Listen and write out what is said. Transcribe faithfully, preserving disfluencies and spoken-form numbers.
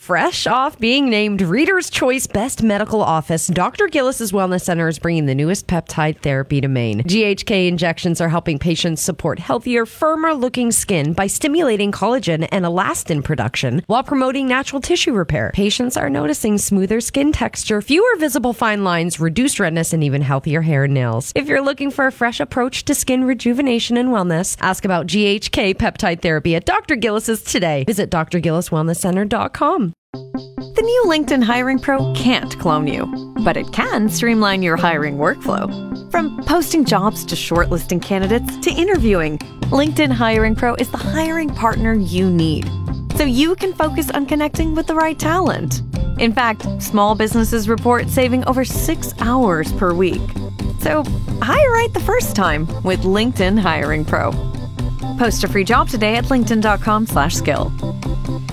Fresh off being named Reader's Choice Best Medical Office, Doctor Gillis's Wellness Center is bringing the newest peptide therapy to Maine. G H K injections are helping patients support healthier, firmer-looking skin by stimulating collagen and elastin production while promoting natural tissue repair. Patients are noticing smoother skin texture, fewer visible fine lines, reduced redness, and even healthier hair and nails. If you're looking for a fresh approach to skin rejuvenation and wellness, ask about G H K peptide therapy at Doctor Gillis's today. Visit d r gillis wellness center dot com. The new LinkedIn Hiring Pro can't clone you, but it can streamline your hiring workflow. From posting jobs to shortlisting candidates to interviewing, LinkedIn Hiring Pro is the hiring partner you need, so you can focus on connecting with the right talent. In fact, small businesses report saving over six hours per week. So hire right the first time with LinkedIn Hiring Pro. Post a free job today at linkedin dot com slash skill.